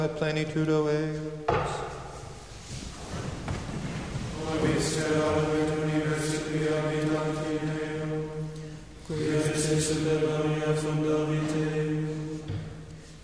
plenitudo eos. Viste aut universi habitanti Deo, quia ex in Babylonia fundavit